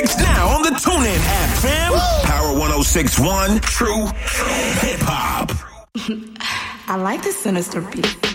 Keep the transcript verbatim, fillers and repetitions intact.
It's now on the TuneIn app, fam. Woo! Power one oh six point one, True Hip Hop. I like the sinister beat.